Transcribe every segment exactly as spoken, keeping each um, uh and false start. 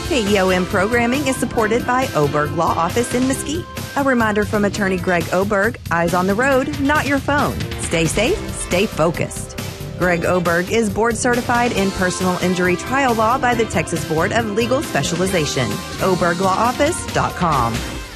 K E O M programming is supported by Oberg Law Office in Mesquite. A reminder from attorney Greg Oberg, eyes on the road, not your phone. Stay safe, stay focused. Greg Oberg is board certified in personal injury trial law by the Texas Board of Legal Specialization. oberg law office dot com.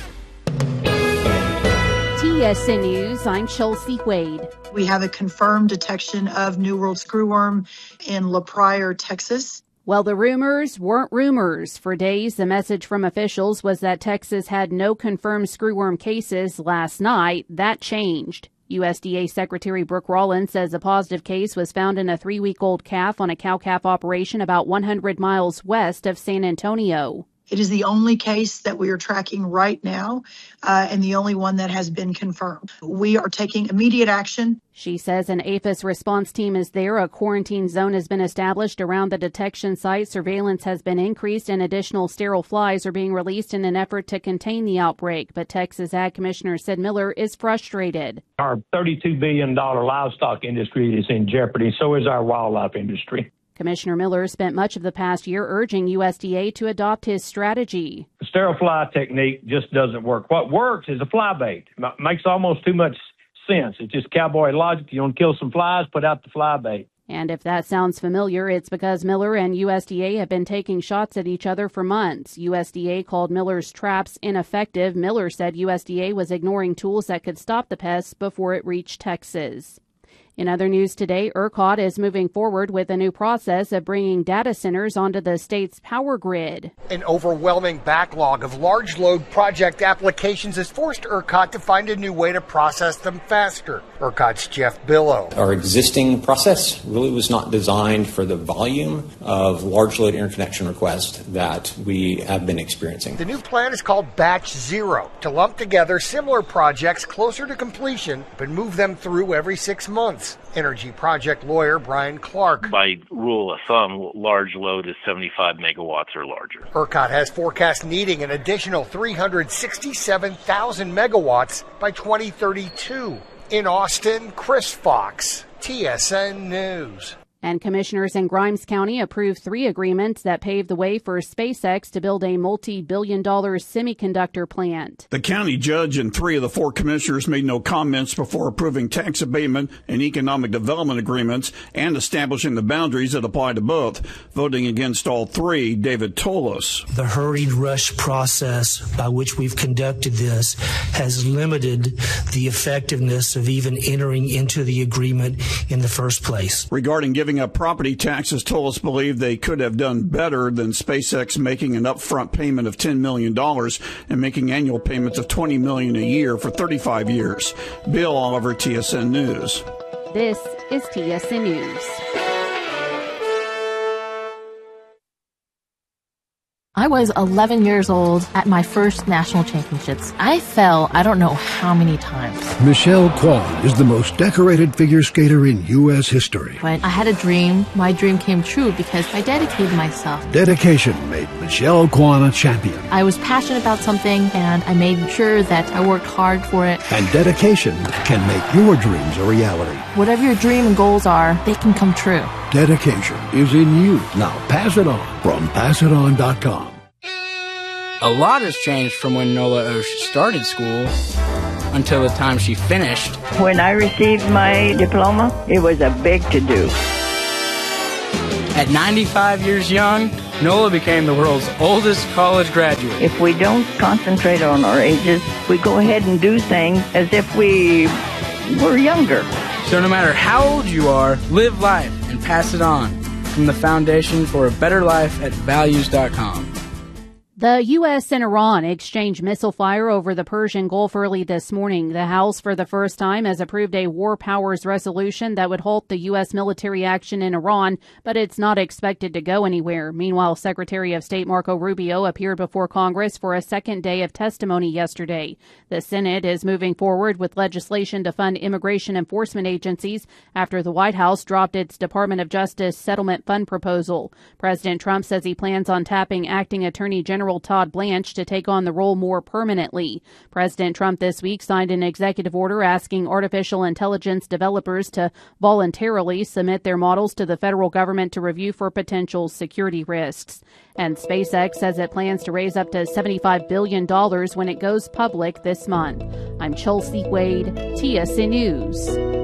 T S N News, I'm Chelsea Wade. We have a confirmed detection of New World screwworm in La Pryor, Texas. Well, the rumors weren't rumors. For days, the message from officials was that Texas had no confirmed screwworm cases. Last night, that changed. U S D A Secretary Brooke Rollins says a positive case was found in a three-week-old calf on a cow-calf operation about one hundred miles west of San Antonio. It is the only case that we are tracking right now, uh, and the only one that has been confirmed. We are taking immediate action. She says an APHIS response team is there. A quarantine zone has been established around the detection site. Surveillance has been increased, and additional sterile flies are being released in an effort to contain the outbreak. But Texas Ag Commissioner Sid Miller is frustrated. Our thirty-two billion dollars livestock industry is in jeopardy. So is our wildlife industry. Commissioner Miller spent much of the past year urging U S D A to adopt his strategy. The sterile fly technique just doesn't work. What works is a fly bait. It makes almost too much sense. It's just cowboy logic. You want to kill some flies, put out the fly bait. And if that sounds familiar, it's because Miller and U S D A have been taking shots at each other for months. U S D A called Miller's traps ineffective. Miller said U S D A was ignoring tools that could stop the pests before it reached Texas. In other news today, ERCOT is moving forward with a new process of bringing data centers onto the state's power grid. An overwhelming backlog of large load project applications has forced ERCOT to find a new way to process them faster. ERCOT's Jeff Billow. Our existing process really was not designed for the volume of large load interconnection requests that we have been experiencing. The new plan is called Batch Zero, to lump together similar projects closer to completion but move them through every six months. Energy project lawyer Brian Clark. By rule of thumb, large load is seventy-five megawatts or larger. ERCOT has forecast needing an additional three hundred sixty-seven thousand megawatts by twenty thirty-two. In Austin, Chris Fox, T S N News. And commissioners in Grimes County approved three agreements that pave the way for SpaceX to build a multi-billion dollar semiconductor plant. The county judge and three of the four commissioners made no comments before approving tax abatement and economic development agreements and establishing the boundaries that apply to both. Voting against all three, David Tolos. The hurried rush process by which we've conducted this has limited the effectiveness of even entering into the agreement in the first place. Regarding giving up property taxes, Tolos believed they could have done better than SpaceX making an upfront payment of ten million dollars and making annual payments of twenty million dollars a year for thirty-five years. Bill Oliver, T S N News. This is T S N News. I was eleven years old at my first national championships. I fell I don't know how many times. Michelle Kwan is the most decorated figure skater in U S history. But I had a dream. My dream came true because I dedicated myself. Dedication made Michelle Kwan a champion. I was passionate about something and I made sure that I worked hard for it. And dedication can make your dreams a reality. Whatever your dream and goals are, they can come true. Dedication is in you. Now pass it on from pass it on dot com. A lot has changed from when Nola Osh started school until the time she finished. When I received my diploma, it was a big to-do. At ninety-five years young, Nola became the world's oldest college graduate. If we don't concentrate on our ages, we go ahead and do things as if we were younger. So no matter how old you are, live life and pass it on. From the Foundation for a Better Life at values dot com. The U S and Iran exchanged missile fire over the Persian Gulf early this morning. The House, for the first time, has approved a war powers resolution that would halt the U S military action in Iran, but it's not expected to go anywhere. Meanwhile, Secretary of State Marco Rubio appeared before Congress for a second day of testimony yesterday. The Senate is moving forward with legislation to fund immigration enforcement agencies after the White House dropped its Department of Justice settlement fund proposal. President Trump says he plans on tapping Acting Attorney General General Todd Blanche to take on the role more permanently. President Trump this week signed an executive order asking artificial intelligence developers to voluntarily submit their models to the federal government to review for potential security risks. And SpaceX says it plans to raise up to seventy-five billion dollars when it goes public this month. I'm Chelsea Wade, T S N News.